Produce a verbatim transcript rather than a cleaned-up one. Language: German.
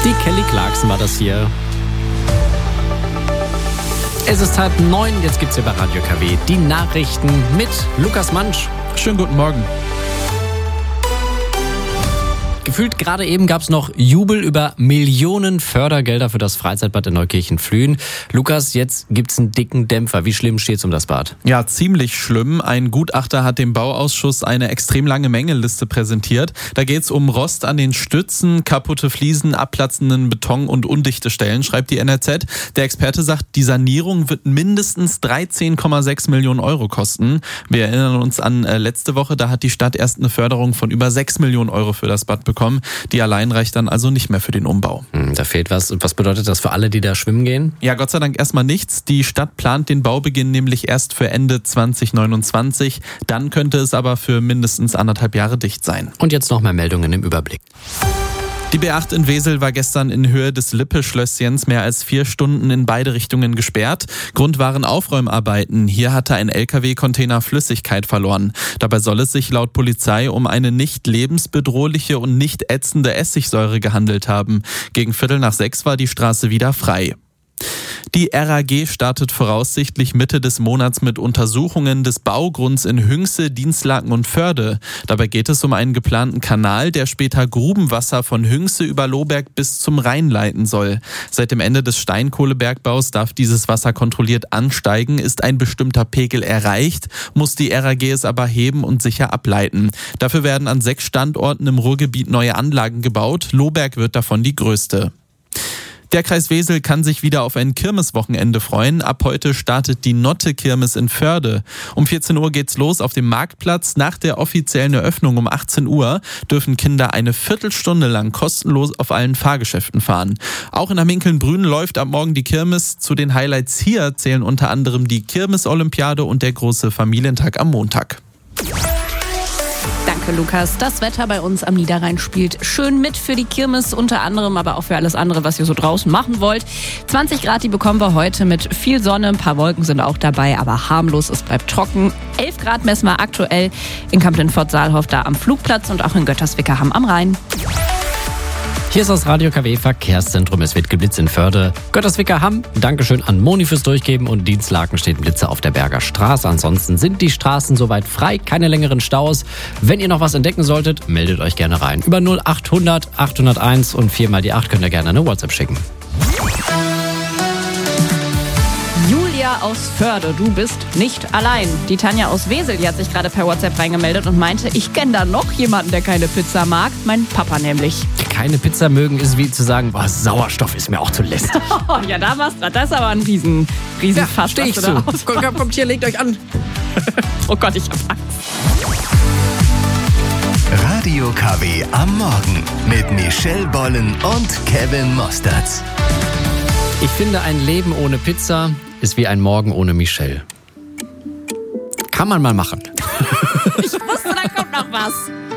Die Kelly Clarkson war das hier. Es ist halb neun, jetzt gibt's hier bei Radio K W die Nachrichten mit Lukas Mansch. Schönen guten Morgen. Gefühlt gerade eben gab es noch Jubel über Millionen Fördergelder für das Freizeitbad in Neukirchen-Flühen. Lukas, jetzt gibt's einen dicken Dämpfer. Wie schlimm steht's um das Bad? Ja, ziemlich schlimm. Ein Gutachter hat dem Bauausschuss eine extrem lange Mängelliste präsentiert. Da geht's um Rost an den Stützen, kaputte Fliesen, abplatzenden Beton und undichte Stellen, schreibt die N R Z. Der Experte sagt, die Sanierung wird mindestens dreizehn Komma sechs Millionen Euro kosten. Wir erinnern uns an letzte Woche, da hat die Stadt erst eine Förderung von über sechs Millionen Euro für das Bad bekommen. Die allein reicht dann also nicht mehr für den Umbau. Da fehlt was. Und was bedeutet das für alle, die da schwimmen gehen? Ja, Gott sei Dank erstmal nichts. Die Stadt plant den Baubeginn nämlich erst für Ende zwanzig neunundzwanzig. Dann könnte es aber für mindestens anderthalb Jahre dicht sein. Und jetzt noch mehr Meldungen im Überblick. Die B acht in Wesel war gestern in Höhe des Lippe-Schlösschens mehr als vier Stunden in beide Richtungen gesperrt. Grund waren Aufräumarbeiten. Hier hatte ein L K W-Container Flüssigkeit verloren. Dabei soll es sich laut Polizei um eine nicht lebensbedrohliche und nicht ätzende Essigsäure gehandelt haben. Gegen Viertel nach sechs war die Straße wieder frei. Die R A G startet voraussichtlich Mitte des Monats mit Untersuchungen des Baugrunds in Hünxe, Dinslaken und Förde. Dabei geht es um einen geplanten Kanal, der später Grubenwasser von Hünxe über Lohberg bis zum Rhein leiten soll. Seit dem Ende des Steinkohlebergbaus darf dieses Wasser kontrolliert ansteigen. Ist ein bestimmter Pegel erreicht, muss die R A G es aber heben und sicher ableiten. Dafür werden an sechs Standorten im Ruhrgebiet neue Anlagen gebaut. Lohberg wird davon die größte. Der Kreis Wesel kann sich wieder auf ein Kirmeswochenende freuen. Ab heute startet die Notte-Kirmes in Förde. Um vierzehn Uhr geht's los auf dem Marktplatz. Nach der offiziellen Eröffnung um achtzehn Uhr dürfen Kinder eine Viertelstunde lang kostenlos auf allen Fahrgeschäften fahren. Auch in Hamminkeln-Brünn läuft ab morgen die Kirmes. Zu den Highlights hier zählen unter anderem die Kirmes-Olympiade und der große Familientag am Montag. Danke, Lukas. Das Wetter bei uns am Niederrhein spielt schön mit für die Kirmes, unter anderem aber auch für alles andere, was ihr so draußen machen wollt. zwanzig Grad, die bekommen wir heute mit viel Sonne, ein paar Wolken sind auch dabei, aber harmlos, es bleibt trocken. elf Grad messen wir aktuell in Kamp-Lindfort-Saalhof da am Flugplatz und auch in Götters-Wickerham am Rhein. Hier ist das Radio K W Verkehrszentrum. Es wird geblitzt in Förde. Götters-Wickerham. Dankeschön an Moni fürs Durchgeben. Und Dinslaken steht Blitze auf der Berger Straße. Ansonsten sind die Straßen soweit frei. Keine längeren Staus. Wenn ihr noch was entdecken solltet, meldet euch gerne rein. Über null achthundert achthunderteins und vier mal die acht könnt ihr gerne eine WhatsApp schicken. Julia aus Förde, du bist nicht allein. Die Tanja aus Wesel, die hat sich gerade per WhatsApp reingemeldet und meinte, ich kenne da noch jemanden, der keine Pizza mag. Mein Papa nämlich. Keine Pizza mögen ist wie zu sagen, boah, Sauerstoff ist mir auch zu lästig. Ja, da war's dran. Das ist aber ein riesen, riesen Ja, Fass. steh ich zu. Kommt, kommt hier, legt euch an. Oh Gott, ich hab Angst. Radio K W am Morgen mit Michelle Bollen und Kevin Mostertz. Ich finde, ein Leben ohne Pizza ist wie ein Morgen ohne Michelle. Kann man mal machen. Ich wusste, da kommt noch was.